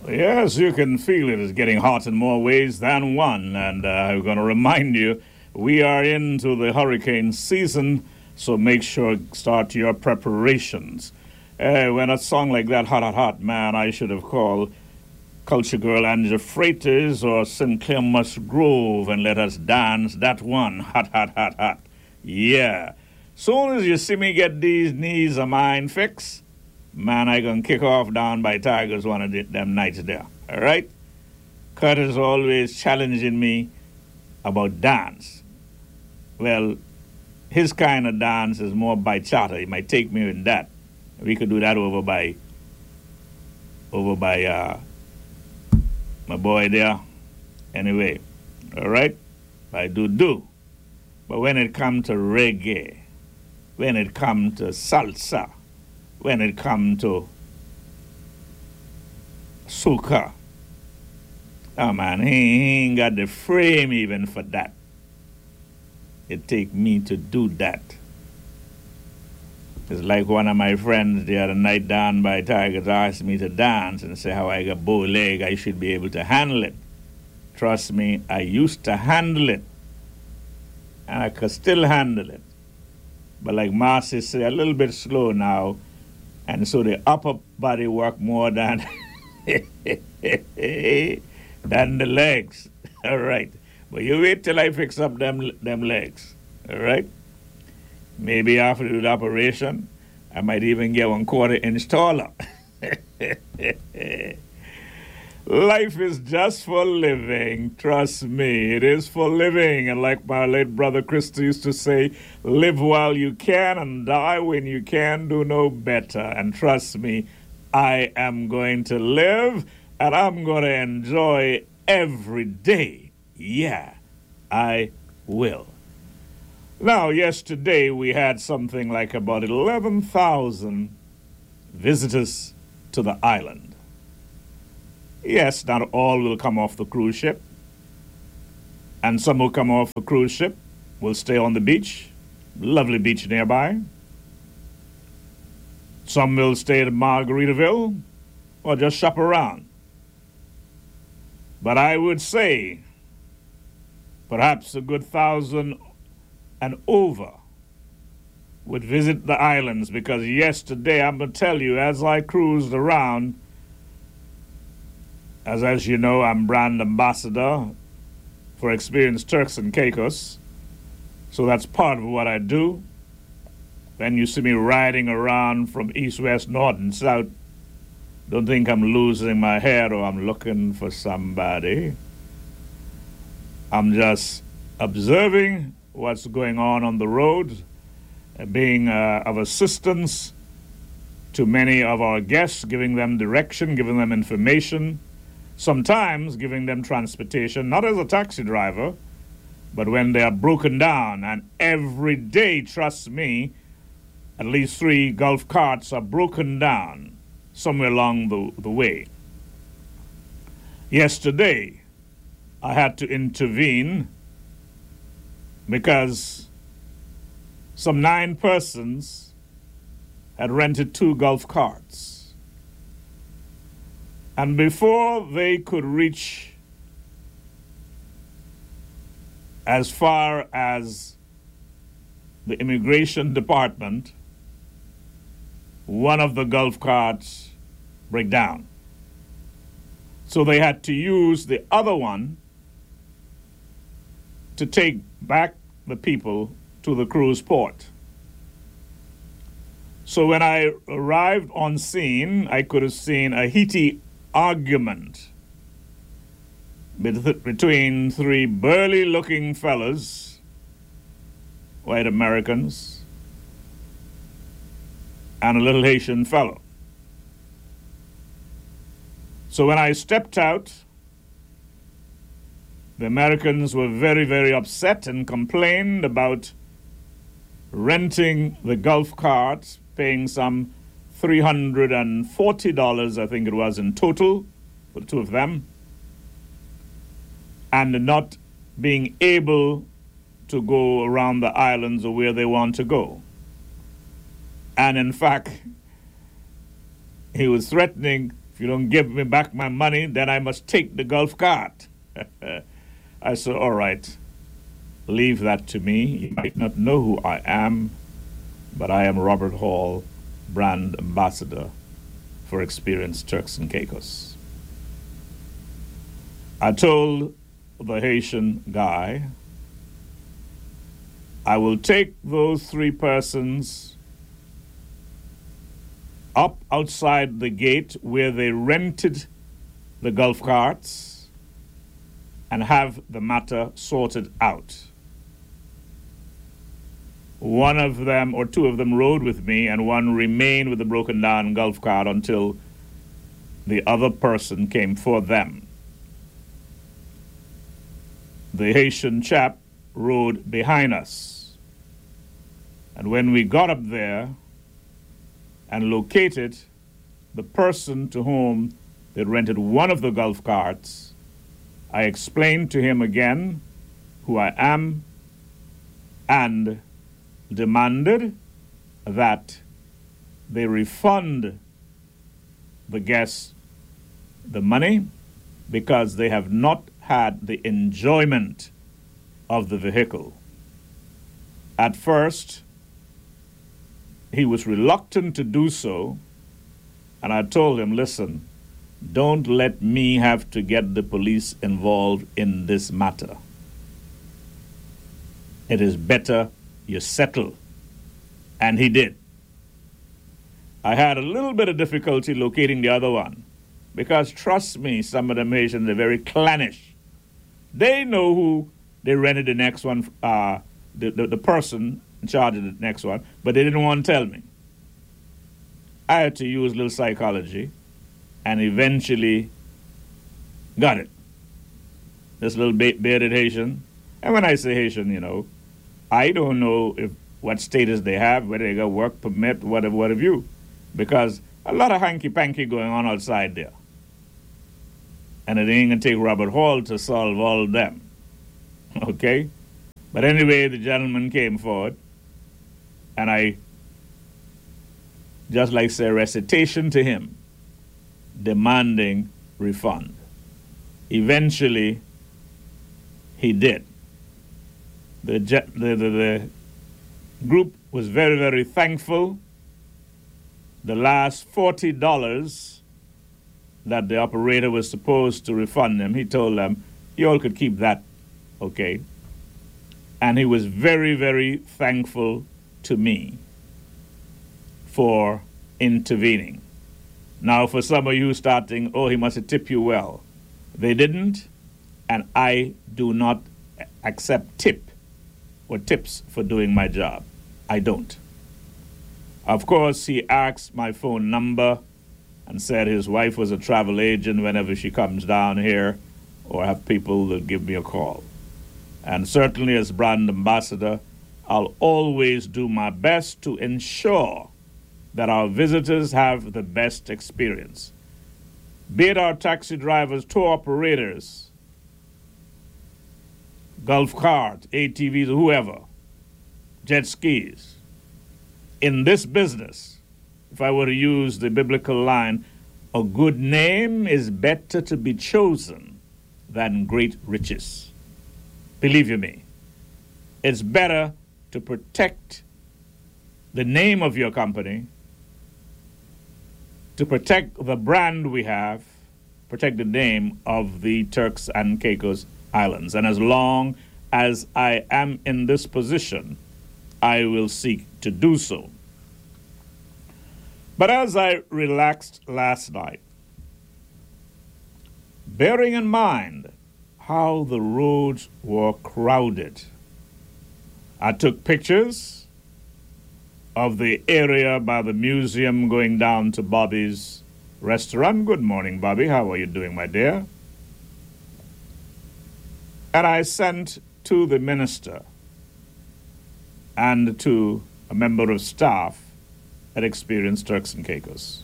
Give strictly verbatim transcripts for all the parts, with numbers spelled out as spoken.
Yes, you can feel it is getting hot in more ways than one. And uh, I'm going to remind you, we are into the hurricane season, so make sure start your preparations. Uh, when a song like that, Hot, Hot, Hot, man, I should have called Culture Girl Angela Freitas or Sinclair Musgrove and let us dance that one. Hot, hot, hot, hot. Yeah. Soon as you see me get these knees of mine fixed, man, I gonna kick off down by Tigers one of the, them nights there. All right? Kurt is always challenging me about dance. Well, his kind of dance is more bachata. He might take me in that. We could do that over by, over by uh, my boy there. Anyway, all right? I do do. But when it comes to reggae, when it comes to salsa, when it comes to soca, oh man, he, he ain't got the frame even for that. It take me to do that. It's like one of my friends the other night down by Tigers asked me to dance and say how I got bow leg, I should be able to handle it. Trust me, I used to handle it. And I could still handle it. But like Marcy said, a little bit slow now. And so the upper body work more than, than the legs. All right. But you wait till I fix up them, them legs. All right? Maybe after the operation, I might even get one quarter inch taller. Life is just for living. Trust me, it is for living. And like my late brother Christy used to say, live while you can and die when you can do no better. And trust me, I am going to live and I'm going to enjoy every day. Yeah, I will. Now, yesterday we had something like about eleven thousand visitors to the island. Yes, not all will come off the cruise ship. And some who come off the cruise ship will stay on the beach. Lovely beach nearby. Some will stay at Margaritaville or just shop around. But I would say perhaps a good thousand and over would visit the islands, because yesterday, I'm going to tell you, as I cruised around, As, as you know, I'm brand ambassador for Experience Turks and Caicos. So that's part of what I do. Then you see me riding around from east, west, north, and south. Don't think I'm losing my head or I'm looking for somebody. I'm just observing what's going on on the road, being uh, of assistance to many of our guests, giving them direction, giving them information, sometimes giving them transportation, not as a taxi driver, but when they are broken down. And every day, trust me, at least three Gulf carts are broken down somewhere along the, the way. Yesterday, I had to intervene because some nine persons had rented two Gulf carts. And before they could reach as far as the immigration department, one of the Gulf carts break down. So they had to use the other one to take back the people to the cruise port. So when I arrived on scene, I could have seen a heated argument between three burly-looking fellas, white Americans, and a little Haitian fellow. So when I stepped out, the Americans were very, very upset and complained about renting the Gulf carts, paying some three hundred forty dollars, I think it was, in total for the two of them, and not being able to go around the islands or where they want to go. And in fact, he was threatening If you don't give me back my money, then I must take the golf cart. I said, all right, leave that to me. You might not know who I am, but I am Robert Hall, brand ambassador for Experience Turks and Caicos. I told the Haitian guy, I will take those three persons up outside the gate where they rented the golf carts and have the matter sorted out. One of them or two of them rode with me, and one remained with the broken down golf cart until the other person came for them. The Haitian chap rode behind us. And when we got up there and located the person to whom they rented one of the golf carts, I explained to him again who I am and demanded that they refund the guests the money because they have not had the enjoyment of the vehicle. At first, he was reluctant to do so, and I told him, listen, don't let me have to get the police involved in this matter. It is better you settle. And he did. I had a little bit of difficulty locating the other one because, trust me, some of them Haitians are very clannish. They know who they rented the next one, uh, the, the, the person in charge of the next one, but they didn't want to tell me. I had to use a little psychology and eventually got it. This little bearded Haitian. And when I say Haitian, you know, I don't know if what status they have, whether they got work permit, whatever, what have you. Because a lot of hanky-panky going on outside there. And it ain't going to take Robert Hall to solve all of them. Okay? But anyway, the gentleman came forward, and I just like say a recitation to him, demanding refund. Eventually, he did. The, the, the, the group was very, very thankful. The last forty dollars that the operator was supposed to refund them, he told them, you all could keep that, okay? And he was very, very thankful to me for intervening. Now, for some of you starting, oh, he must have tipped you well. They didn't, and I do not accept tip or tips for doing my job. I don't. Of course, he asked my phone number and said his wife was a travel agent whenever she comes down here or have people that give me a call. And certainly as brand ambassador, I'll always do my best to ensure that our visitors have the best experience. Be it our taxi drivers, tour operators, golf cart, A T Vs, whoever, jet skis. In this business, if I were to use the biblical line, a good name is better to be chosen than great riches. Believe you me, it's better to protect the name of your company, to protect the brand we have, protect the name of the Turks and Caicos Islands. And as long as I am in this position, I will seek to do so. But as I relaxed last night, bearing in mind how the roads were crowded, I took pictures of the area by the museum going down to Bobby's restaurant. Good morning, Bobby. How are you doing, my dear? And I sent to the minister and to a member of staff at Experience Turks and Caicos.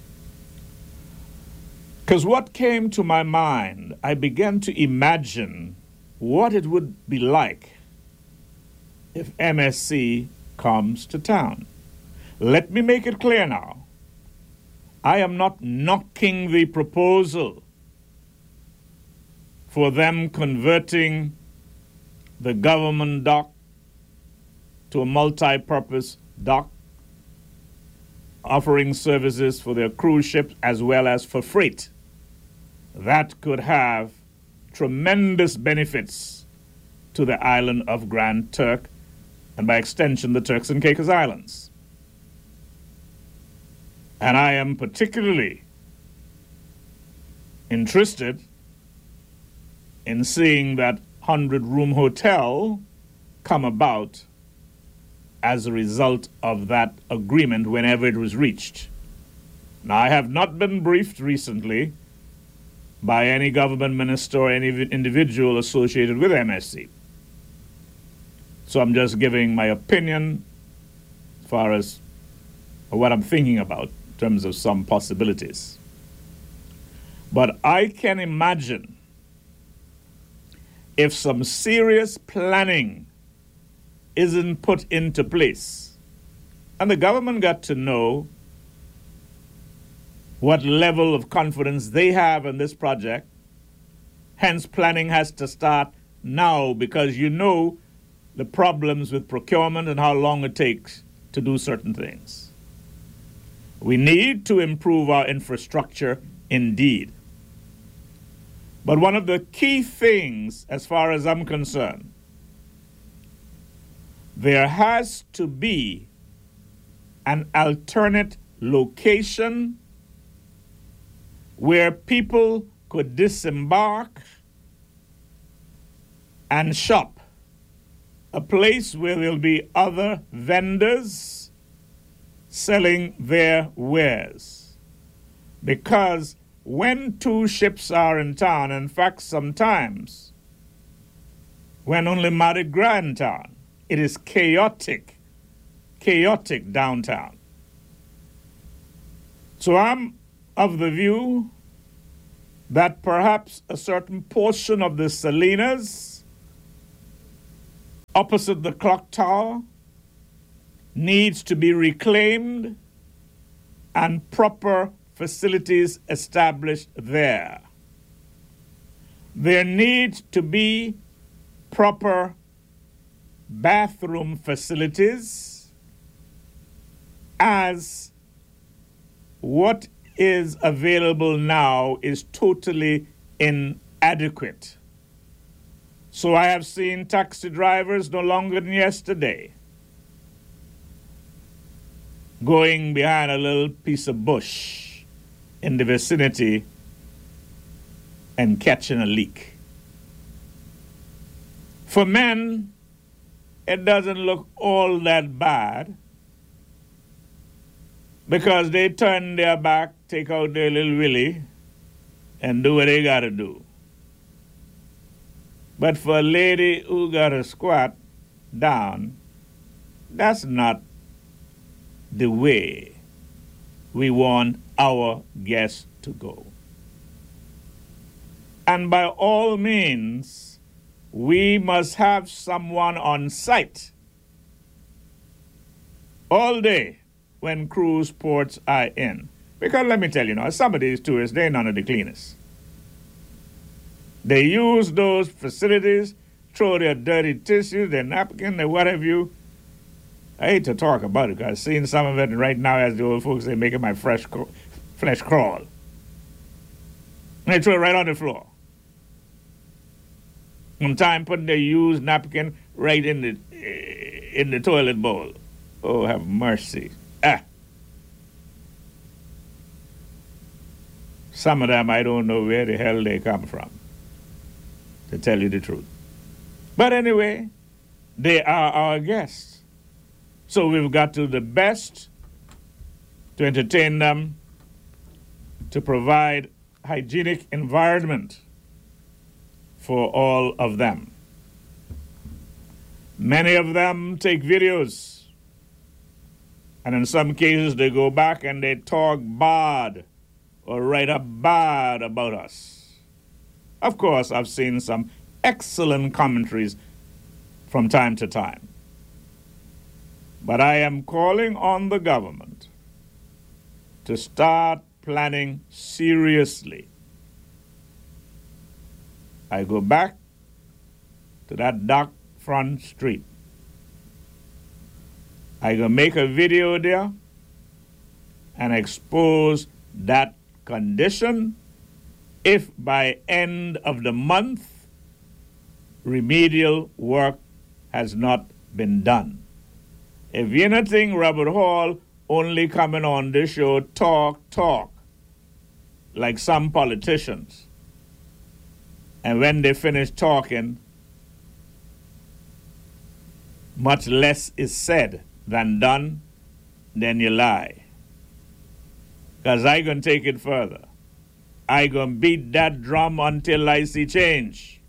Because what came to my mind, I began to imagine what it would be like if M S C comes to town. Let me make it clear now. I am not knocking the proposal for them converting the government dock to a multi-purpose dock, offering services for their cruise ships as well as for freight. That could have tremendous benefits to the island of Grand Turk, and by extension, the Turks and Caicos Islands. And I am particularly interested in seeing that hundred-room hotel come about as a result of that agreement whenever it was reached. Now, I have not been briefed recently by any government minister or any individual associated with M S C. So I'm just giving my opinion as far as what I'm thinking about in terms of some possibilities. But I can imagine if some serious planning isn't put into place, and the government got to know what level of confidence they have in this project, hence planning has to start now, because you know the problems with procurement and how long it takes to do certain things. We need to improve our infrastructure indeed. But one of the key things, as far as I'm concerned, there has to be an alternate location where people could disembark and shop. A place where there'll be other vendors selling their wares. Because when two ships are in town, in fact, sometimes when only Mardi Gras in town, it is chaotic, chaotic downtown. So I'm of the view that perhaps a certain portion of the Salinas opposite the clock tower needs to be reclaimed and proper facilities established there. There needs to be proper bathroom facilities, as what is available now is totally inadequate. So I have seen taxi drivers no longer than yesterday going behind a little piece of bush in the vicinity and catching a leak. For men, it doesn't look all that bad because they turn their back, take out their little willy, and do what they gotta do. But for a lady who gotta squat down, that's not the way we want our guests to go. And by all means, we must have someone on site all day when cruise ports are in. Because let me tell you now, some of these tourists, they're none of the cleanest. They use those facilities, throw their dirty tissues, their napkin, their what have you. I hate to talk about it because I've seen some of it right now, as the old folks say, making my fresh cr- flesh crawl. And they throw it right on the floor. Sometimes putting their used napkin right in the in the toilet bowl. Oh, have mercy. Ah. Some of them, I don't know where the hell they come from, to tell you the truth. But anyway, they are our guests. So we've got to do the best to entertain them, to provide hygienic environment for all of them. Many of them take videos, and in some cases they go back and they talk bad or write up bad about us. Of course, I've seen some excellent commentaries from time to time. But I am calling on the government to start planning seriously. I go back to that dark front street. I go make a video there and expose that condition if by end of the month remedial work has not been done. If you not think Robert Hall only coming on this show talk, talk, like some politicians, and when they finish talking, much less is said than done, then you lie. Because I gonna take it further. I gonna beat that drum until I see change.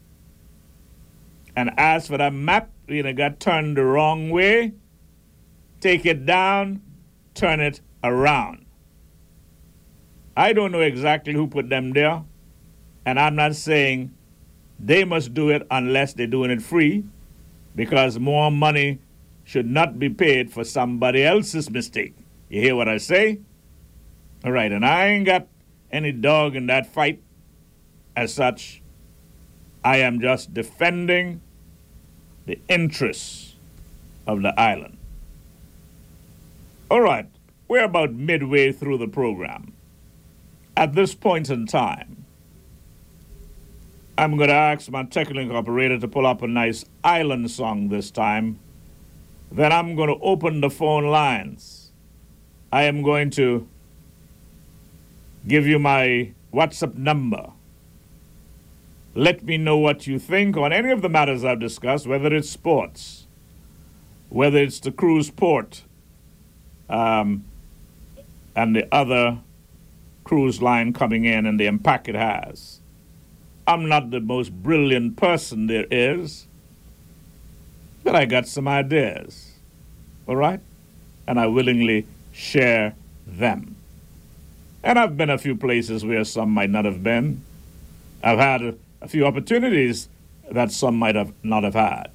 And as for that map, you know, got turned the wrong way, take it down, turn it around. I don't know exactly who put them there, and I'm not saying they must do it unless they're doing it free, because more money should not be paid for somebody else's mistake. You hear what I say? All right, and I ain't got any dog in that fight as such. I am just defending the interests of the island. All right, we're about midway through the program. At this point in time, I'm going to ask my technical operator to pull up a nice island song this time. Then I'm going to open the phone lines. I am going to give you my WhatsApp number. Let me know what you think on any of the matters I've discussed, whether it's sports, whether it's the cruise port, um, and the other cruise line coming in and the impact it has. I'm not the most brilliant person there is, but I got some ideas, all right? And I willingly share them. And I've been a few places where some might not have been. I've had a, a few opportunities that some might have not have had.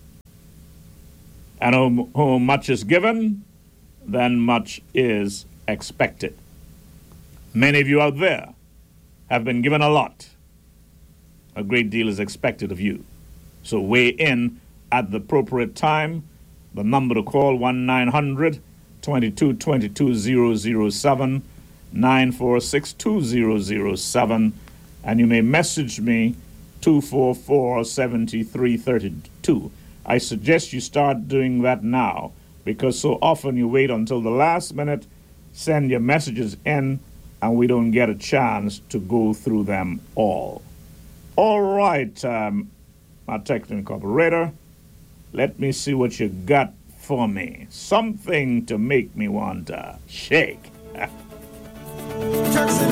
And whom, whom much is given, then much is expected. Many of you out there have been given a lot. A great deal is expected of you. So weigh in at the appropriate time. The number to call, one nine hundred, twenty-two twenty-two, zero zero seven, nine four six, two zero zero seven. And you may message me, two four four, seven three three two. I suggest you start doing that now, because so often you wait until the last minute, send your messages in, and we don't get a chance to go through them all. All right, um, my technical operator, let me see what you got for me. Something to make me want to shake.